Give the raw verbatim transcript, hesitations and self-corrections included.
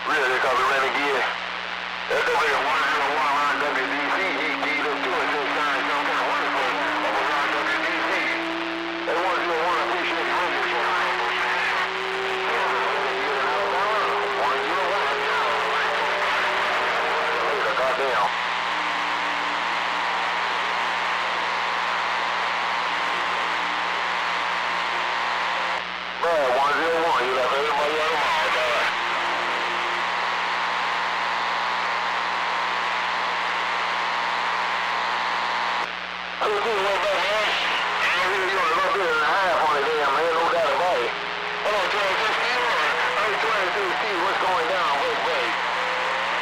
Really, they call me Renegade. That's over here, one zero one around W D C. He keyed up to it, said sign some kind of wonderful up around W D C. That one zero one, I appreciate you radio show. one zero one. Later, goddamn. Man, one zero one, you left everybody on the mall, brother. I was doing one